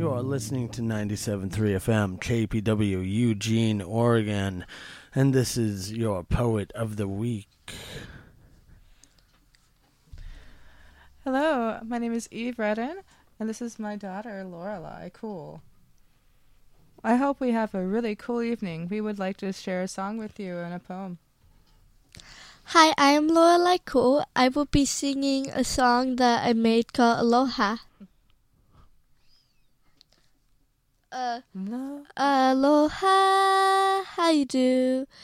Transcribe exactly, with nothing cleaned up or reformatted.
You are listening to ninety-seven point three F M, K P W, Eugene, Oregon. And this is your Poet of the Week. Hello, my name is Eve Redden, and this is my daughter, Lorelai. Cool. I hope we have a really cool evening. We would like to share a song with you and a poem. Hi, I am Lorelai Cool. I will be singing a song that I made called Aloha. Uh, Aloha, how you do?